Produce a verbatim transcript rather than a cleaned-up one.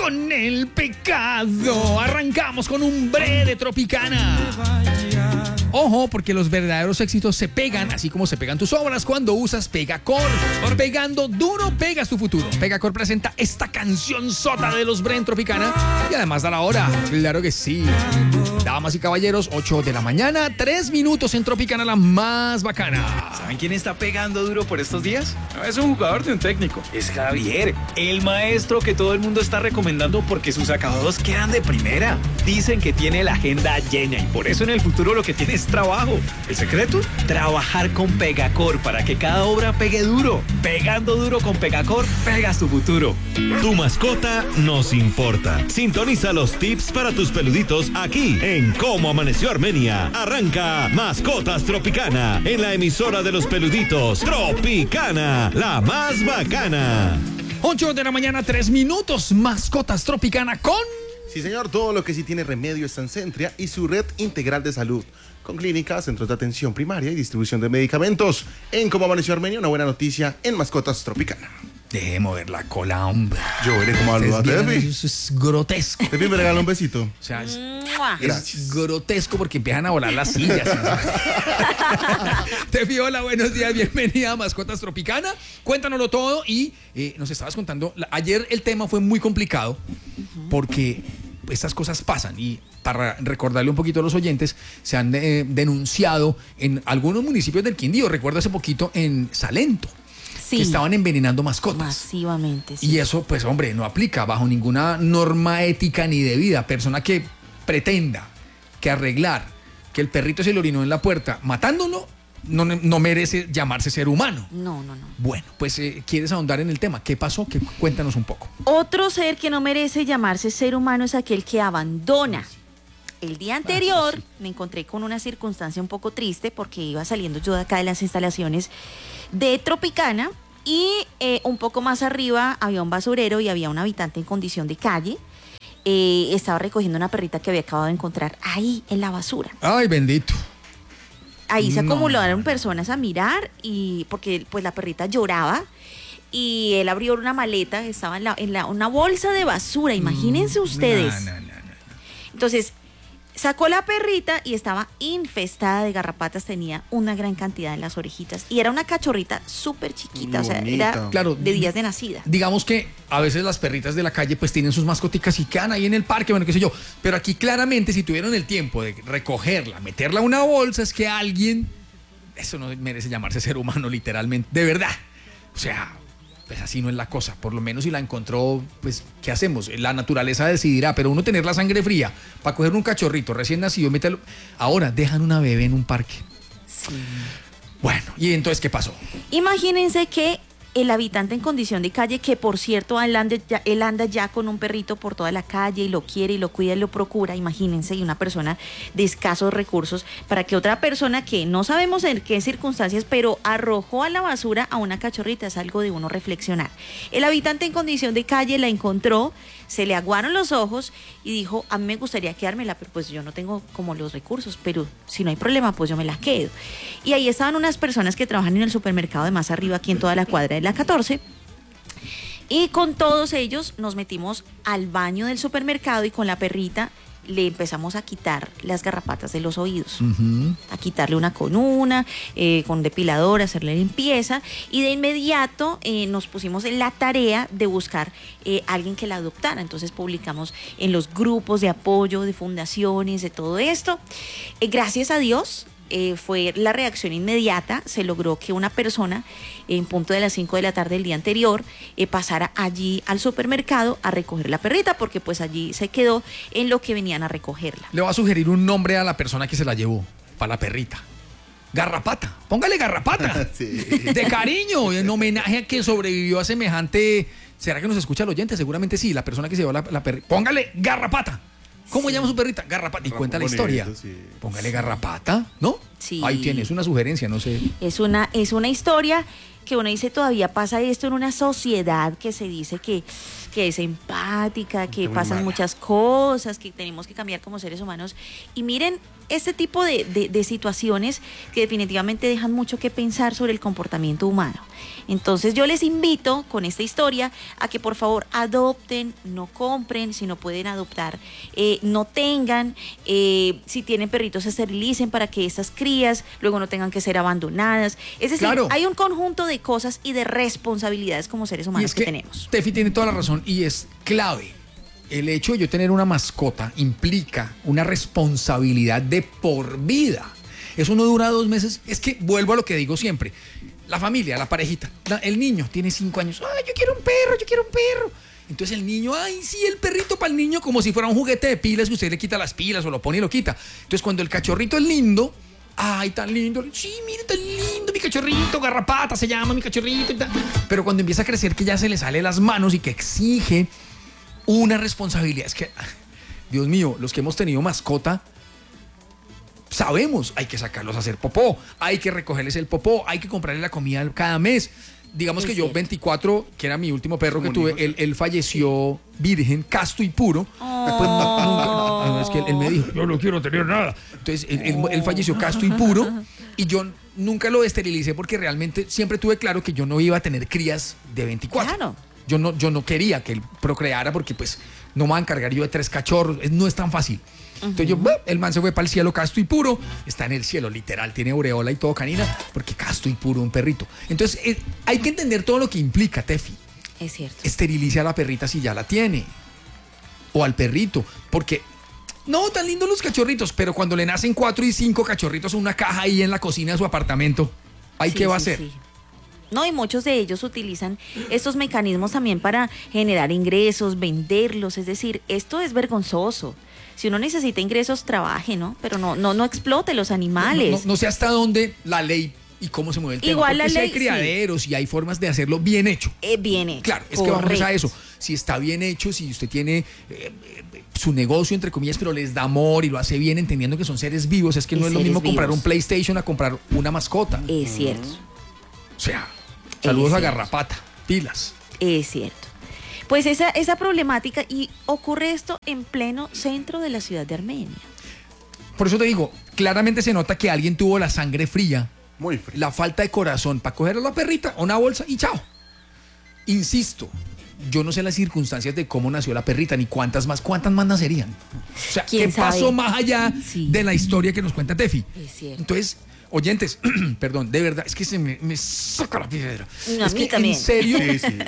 con el pecado. Arrancamos con un bre de Tropicana. Ojo, porque los verdaderos éxitos se pegan, así como se pegan tus obras cuando usas Pegacor. Pegando duro, pegas tu futuro. Pegacor presenta esta canción sota de los Bre en Tropicana y además da la hora. Claro que sí. Damas y caballeros, ocho de la mañana, tres minutos en Tropicana, la más bacana. ¿Saben quién está pegando duro por estos días? No es un jugador de un técnico, es Javier, el maestro que todo el mundo está recomendando porque sus acabados quedan de primera. Dicen que tiene la agenda llena y por eso en el futuro lo que tiene es trabajo. ¿El secreto? Trabajar con Pegacor para que cada obra pegue duro. Pegando duro con Pegacor, pegas tu futuro. Tu mascota nos importa. Sintoniza los tips para tus peluditos aquí en Cómo Amaneció Armenia. Arranca Mascotas Tropicana en la emisora de los peluditos Tropicana, la más bacana. ocho de la mañana, tres minutos. Mascotas Tropicana con... Sí, señor, todo lo que sí tiene remedio está en Centria y su red integral de salud, con clínicas, centros de atención primaria y distribución de medicamentos. En Cómo Amaneció Armenia, una buena noticia en Mascotas Tropicana. Deje de mover la cola, hombre. Yo veré cómo hablo a Tefi. Eso es grotesco. Tefi, me regala un besito. O sea, es, Gracias. es grotesco porque empiezan a volar las sillas. Tefi, hola, buenos días, bienvenida a Mascotas Tropicana. Cuéntanoslo todo y eh, nos estabas contando. La, ayer el tema fue muy complicado porque estas cosas pasan y para recordarle un poquito a los oyentes, se han eh, denunciado en algunos municipios del Quindío. Recuerdo hace poquito en Salento. Sí, que estaban envenenando mascotas. Masivamente, sí. Y eso, pues, hombre, no aplica bajo ninguna norma ética ni de vida. Persona que pretenda que arreglar que el perrito se le orinó en la puerta matándolo, no, no merece llamarse ser humano. No, no, no. Bueno, pues, eh, ¿quieres ahondar en el tema? ¿Qué pasó? ¿Qué? Cuéntanos un poco. Otro ser que no merece llamarse ser humano es aquel que abandona. El día anterior ah, sí. me encontré con una circunstancia un poco triste porque iba saliendo yo de acá de las instalaciones de Tropicana y eh, un poco más arriba había un basurero y había un habitante en condición de calle. Eh, estaba recogiendo una perrita que había acabado de encontrar ahí en la basura. Ay, bendito. Ahí se no. acumularon personas a mirar y porque pues la perrita lloraba. Y él abrió una maleta, estaba en, la, en la, una bolsa de basura, imagínense ustedes. No, no, no, no, no. Entonces, sacó la perrita y estaba infestada de garrapatas, tenía una gran cantidad en las orejitas y era una cachorrita súper chiquita, Bonita. O sea, era claro, de días de nacida. Digamos que a veces las perritas de la calle pues tienen sus mascoticas y quedan ahí en el parque, bueno, qué sé yo, pero aquí claramente si tuvieron el tiempo de recogerla, meterla a una bolsa, es que alguien, eso no merece llamarse ser humano literalmente, de verdad, o sea... Pues así no es la cosa, por lo menos si la encontró, pues, ¿qué hacemos? La naturaleza decidirá, pero uno tener la sangre fría para coger un cachorrito recién nacido, mételo. Ahora, dejan una bebé en un parque. Sí. Bueno, ¿y entonces qué pasó? Imagínense que el habitante en condición de calle, que por cierto, él anda, ya, él anda ya con un perrito por toda la calle y lo quiere y lo cuida y lo procura, imagínense, y una persona de escasos recursos, para que otra persona que no sabemos en qué circunstancias, pero arrojó a la basura a una cachorrita, es algo de uno reflexionar. El habitante en condición de calle la encontró, se le aguaron los ojos y dijo, a mí me gustaría quedármela, pero pues yo no tengo como los recursos, pero si no hay problema, pues yo me la quedo. Y ahí estaban unas personas que trabajan en el supermercado de más arriba, aquí en toda la cuadra de la catorce, y con todos ellos nos metimos al baño del supermercado y con la perrita le empezamos a quitar las garrapatas de los oídos, uh-huh. a quitarle una con una, eh, con depilador, hacerle limpieza, y de inmediato eh, nos pusimos en la tarea de buscar eh, alguien que la adoptara. Entonces publicamos en los grupos de apoyo, de fundaciones, de todo esto. Eh, gracias a Dios, Eh, fue la reacción inmediata, se logró que una persona en punto de las cinco de la tarde del día anterior eh, pasara allí al supermercado a recoger la perrita, porque pues allí se quedó en lo que venían a recogerla. Le voy a sugerir un nombre a la persona que se la llevó, para la perrita. Garrapata, póngale Garrapata, sí. De cariño, en homenaje a que sobrevivió a semejante... ¿Será que nos escucha el oyente? Seguramente sí, la persona que se llevó la, la perrita. Póngale Garrapata. ¿Cómo sí. llama su perrita? Garrapata. Y ah, cuenta la bonito, historia. Sí. Póngale Garrapata, ¿no? Sí. Ahí tienes una sugerencia, no sé. Es una, es una historia que uno dice, todavía pasa esto en una sociedad que se dice que que es empática, que Muy pasan mala. muchas cosas, que tenemos que cambiar como seres humanos. Y miren, este tipo de, de, de situaciones que definitivamente dejan mucho que pensar sobre el comportamiento humano. Entonces yo les invito con esta historia a que por favor adopten, no compren, si no pueden adoptar, eh, no tengan, eh, si tienen perritos esterilicen para que estas crías luego no tengan que ser abandonadas. Es decir, Claro. hay un conjunto de cosas y de responsabilidades como seres Y humanos es que, que tenemos. Tefi tiene toda la razón y es clave. El hecho de yo tener una mascota implica una responsabilidad de por vida. Eso no dura dos meses. Es que vuelvo a lo que digo siempre. La familia, la parejita, la- el niño tiene cinco años. Ay, yo quiero un perro, yo quiero un perro. Entonces el niño, ay, sí, el perrito para el niño como si fuera un juguete de pilas que usted le quita las pilas o lo pone y lo quita. Entonces cuando el cachorrito es lindo, ay, tan lindo, sí, mire, tan lindo mi cachorrito, Garrapata se llama mi cachorrito y tal. Pero cuando empieza a crecer que ya se le sale de las manos y que exige una responsabilidad, es que, Dios mío, los que hemos tenido mascota, sabemos, hay que sacarlos a hacer popó, hay que recogerles el popó, hay que comprarle la comida cada mes. Digamos Es que yo, cierto. veinticuatro, que era mi último perro que Un tuve, hijo, él, él falleció virgen, casto y puro. Pues no, nunca, no, es que él, él me dijo, yo no quiero tener nada. Entonces, él, él- él falleció casto y puro y yo nunca lo esterilicé porque realmente siempre tuve claro que yo no iba a tener crías de veinticuatro. Claro. Yo no, yo no quería que él procreara porque pues no me voy a encargar yo de tres cachorros, es- no es tan fácil. Entonces yo, bueno, el man se fue para el cielo casto y puro, está en el cielo literal, tiene aureola y todo canina, porque casto y puro un perrito. Entonces eh, hay que entender todo lo que implica, Tefi. Es cierto. Esterilice a la perrita si ya la tiene, o al perrito, porque no, tan lindos los cachorritos, pero cuando le nacen cuatro y cinco cachorritos en una caja ahí en la cocina de su apartamento, ¿ahí Sí, qué va a sí, hacer? sí. No, y muchos de ellos utilizan estos mecanismos también para generar ingresos, venderlos. Es decir, esto es vergonzoso. Si uno necesita ingresos, trabaje, ¿no? Pero no, no, no explote los animales. No, no- no sé hasta dónde la ley y cómo se mueve el tema. Igual Porque la si hay ley, sí. criaderos y hay formas de hacerlo bien hecho. Eh, bien hecho. Claro, es que vamos a Correcto. eso. Si está bien hecho, si usted tiene eh, eh, su negocio, entre comillas, pero les da amor y lo hace bien, entendiendo que son seres vivos, es que Y no es lo seres mismo comprar vivos. un PlayStation a comprar una mascota. Es cierto. O sea, saludos a cierto. Garrapata, pilas. Es cierto. Pues esa, esa problemática, y ocurre esto en pleno centro de la ciudad de Armenia. Por eso te digo, claramente se nota que alguien tuvo la sangre fría, Muy frío. la falta de corazón para coger a la perrita, a una bolsa y chao. Insisto, yo no sé las circunstancias de cómo nació la perrita, ni cuántas más, cuántas más nacerían. O sea, ¿qué ¿Quién sabe? pasó más allá Sí. de la historia que nos cuenta Tefi? Es cierto. Entonces, oyentes, perdón, de verdad, es que se me, me saca la piedra. No, a es mí que también. en serio, Sí, sí.